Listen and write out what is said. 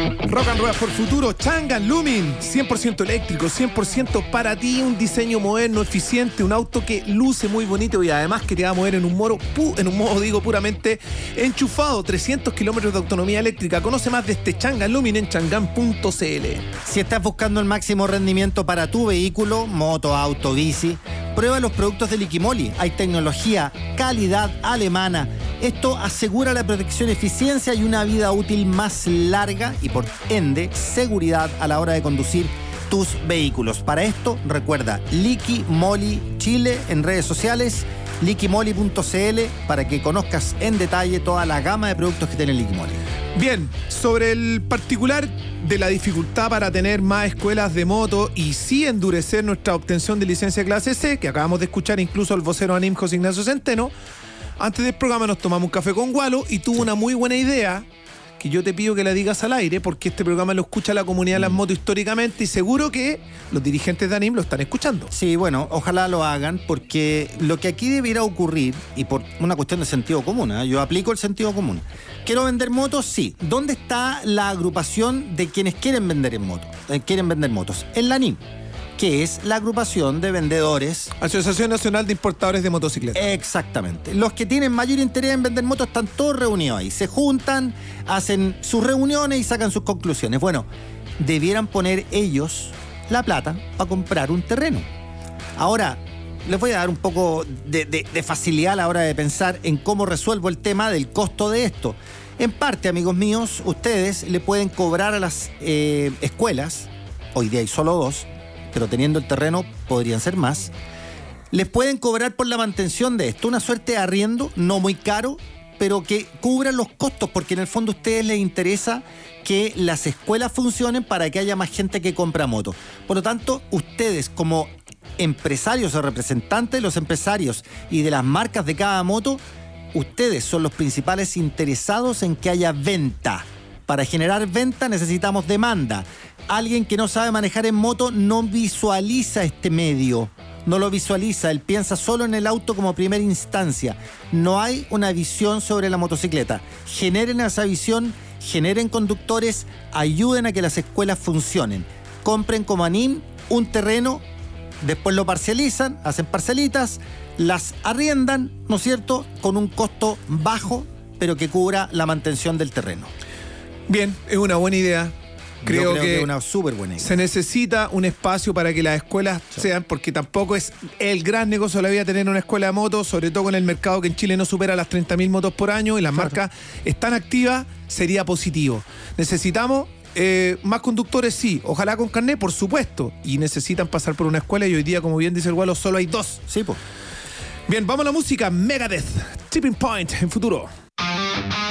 Rock and Roll por Futuro, Changan Lumin, 100% eléctrico, 100% para ti, un diseño moderno, eficiente, un auto que luce muy bonito y además que te va a mover en un modo puramente enchufado, 300 kilómetros de autonomía eléctrica. Conoce más de este Changan Lumin en changan.cl. Si estás buscando el máximo rendimiento para tu vehículo, moto, auto, bici, prueba los productos de Liquimoli. Hay tecnología, calidad alemana. Esto asegura la protección, eficiencia y una vida útil más larga y por ende seguridad a la hora de conducir tus vehículos. Para esto, recuerda Liquimoli Chile en redes sociales, liquimoli.cl, para que conozcas en detalle toda la gama de productos que tiene Liquimoli. Bien, sobre el particular de la dificultad para tener más escuelas de moto y sí endurecer nuestra obtención de licencia de clase C, que acabamos de escuchar incluso al vocero ANIM, José Ignacio Centeno, antes del programa nos tomamos un café con Gualo y tuvo una muy buena idea que yo te pido que la digas al aire, porque este programa lo escucha la comunidad de las motos históricamente y seguro que los dirigentes de ANIM lo están escuchando. Sí, bueno, ojalá lo hagan, porque lo que aquí debiera ocurrir, y por una cuestión de sentido común, yo aplico el sentido común. ¿Quiero vender motos? Sí. ¿Dónde está la agrupación de quienes quieren vender motos? En la ANIM, que es la agrupación de vendedores. Asociación Nacional de Importadores de Motocicletas. Exactamente. Los que tienen mayor interés en vender motos están todos reunidos ahí. Se juntan, hacen sus reuniones y sacan sus conclusiones. Bueno, debieran poner ellos la plata para comprar un terreno. Ahora, les voy a dar un poco de facilidad a la hora de pensar en cómo resuelvo el tema del costo de esto. En parte, amigos míos, ustedes le pueden cobrar a las escuelas, hoy día hay solo 2, pero teniendo el terreno podrían ser más, les pueden cobrar por la mantención de esto, una suerte de arriendo, no muy caro, pero que cubran los costos, porque en el fondo a ustedes les interesa que las escuelas funcionen para que haya más gente que compra motos. Por lo tanto, ustedes como empresarios o representantes de los empresarios y de las marcas de cada moto, ustedes son los principales interesados en que haya venta. Para generar venta necesitamos demanda. Alguien que no sabe manejar en moto no visualiza este medio, no lo visualiza, él piensa solo en el auto como primera instancia. No hay una visión sobre la motocicleta. Generen esa visión, generen conductores, ayuden a que las escuelas funcionen. Compren como ANIM un terreno, después lo parcializan, hacen parcelitas, las arriendan, ¿no es cierto?, con un costo bajo, pero que cubra la mantención del terreno. Bien, es una buena idea. Creo que es una súper buena idea. Se necesita un espacio para que las escuelas sean, porque tampoco es el gran negocio de la vida tener una escuela de motos, sobre todo con el mercado que en Chile no supera las 30.000 motos por año y las marcas están activas, sería positivo. Necesitamos más conductores, sí, ojalá con carnet, por supuesto, y necesitan pasar por una escuela y hoy día, como bien dice el Gualo, solo hay 2. Sí, pues. Bien, vamos a la música. Megadeth, Tipping Point en Futuro.